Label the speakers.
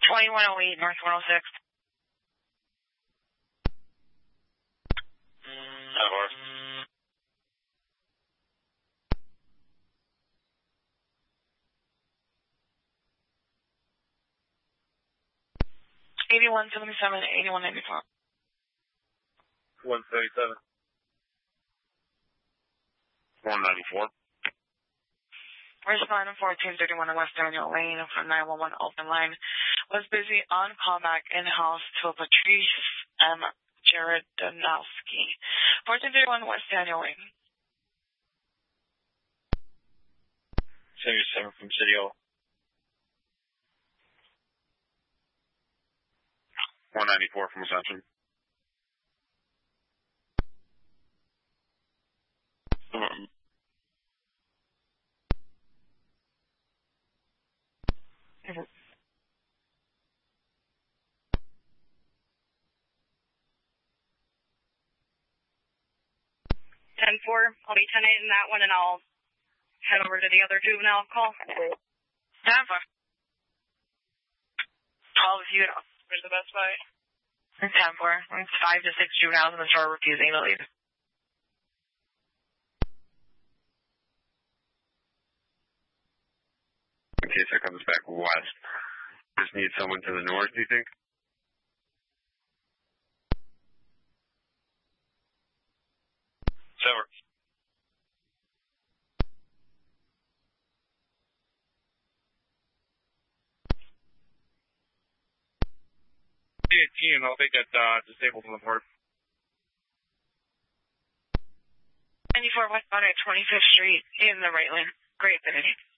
Speaker 1: 2108 North 106. 8177, 8194.
Speaker 2: 177. 194.
Speaker 1: Respondent 1431 West Daniel Lane from 911 open line was busy on callback in-house to Patrice M. Jaredonowski. 1431 West Daniel Lane.
Speaker 2: 77 from City Hall. 194 from Assumption.
Speaker 1: Mm-hmm.
Speaker 3: 10-4. I'll be 10-8 in that one, and I'll head over to the other juvenile call.
Speaker 1: 10-4. 12 you know.
Speaker 3: Where's the best fight?
Speaker 1: 10-4. 5 to 6 juveniles in the store refusing to leave.
Speaker 2: In case it comes back west, just need someone to the north, do you think? Sever. 18, I'll take that disabled on the board.
Speaker 1: 94 westbound at 25th Street in the right lane. Great finish.